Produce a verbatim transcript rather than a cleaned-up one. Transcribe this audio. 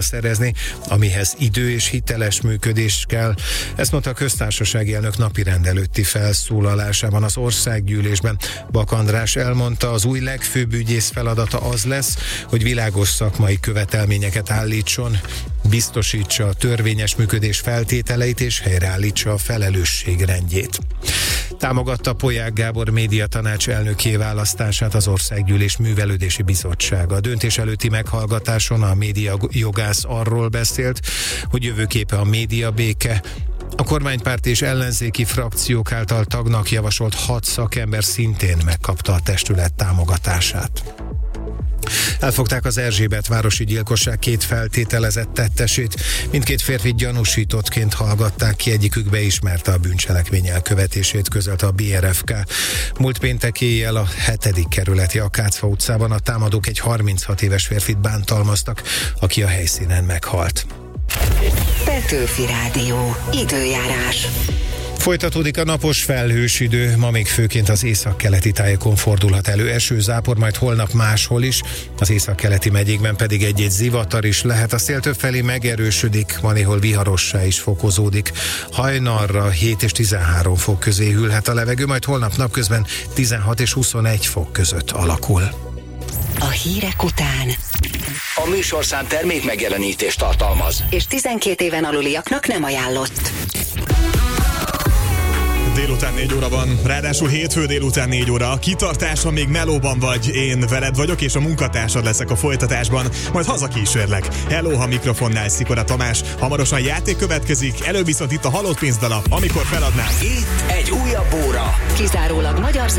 szerezni, amihez idő és hiteles működés kell. Ezt mondta a köztársasági elnök napirend előtti felszólalásában az országgyűlésben. Bak András elmondta, az új legfőbb ügyész feladata az lesz, hogy világos szakmai követelményeket állítson, biztosítsa a törvényes működés feltételeit és helyreállítsa a felelősségrendjét. Támogatta Polyák Gábor médiatanács elnökké választását az Országgyűlés Művelődési Bizottsága. A döntés előtti meghallgatáson a média jogász arról beszélt, hogy jövőképe a médiabéke. A kormánypárt és ellenzéki frakciók által tagnak javasolt hat szakember szintén megkapta a testület támogatását. Elfogták az Erzsébet városi gyilkosság két feltételezett tettesét. Mindkét férfit gyanúsítottként hallgatták ki, egyikük beismerte a bűncselekmény elkövetését, közölte a bé er ef ká. Múlt péntek éjjel a hetedik kerületi Akácfa utcában a támadók egy harminchat éves férfit bántalmaztak, aki a helyszínen meghalt. Petőfi Rádió. Időjárás. Folytatódik a napos felhős idő, ma még főként az északkeleti tájakon fordulhat elő eső, zápor, majd holnap máshol is, az északkeleti megyékben pedig egy-egy zivatar is lehet, a szél többfelé megerősödik, van néhol viharossá is fokozódik. Hajnalra hét és tizenhárom fok közé hűlhet a levegő, majd holnap napközben tizenhat és huszonegy fok között alakul. A hírek után a műsorszám termék megjelenítést tartalmaz, és tizenkét éven aluliaknak nem ajánlott. Délután négy óra van, ráadásul hétfő délután négy óra. Kitartása még melóban vagy, én veled vagyok, és a munkatársad leszek a folytatásban, majd hazakísérlek. Hello, ha mikrofonnál Szikora Tamás. Hamarosan játék következik, előbb viszont itt a halott pénzdala, amikor feladnál. Itt egy újabb óra. Kizárólag magyar